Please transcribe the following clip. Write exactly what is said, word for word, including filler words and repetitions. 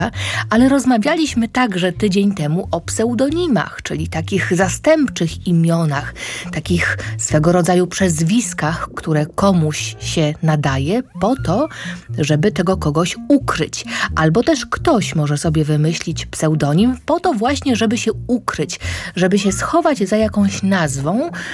Ale rozmawialiśmy także tydzień temu o pseudonimach, czyli takich zastępczych imionach, takich swego rodzaju przezwiskach, które komuś się nadaje po to, żeby tego kogoś ukryć. Albo też ktoś może sobie wymyślić pseudonim po to właśnie, żeby się ukryć, żeby się schować za jakąś nazwą,